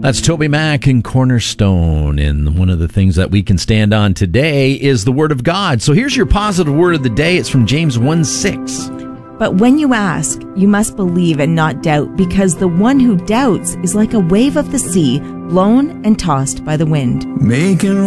That's Toby Mac and Cornerstone. And one of the things that we can stand on today is the Word of God. So here's your positive word of the day. It's from James 1:6. But when you ask, you must believe and not doubt, because the one who doubts is like a wave of the sea, blown and tossed by the wind. Making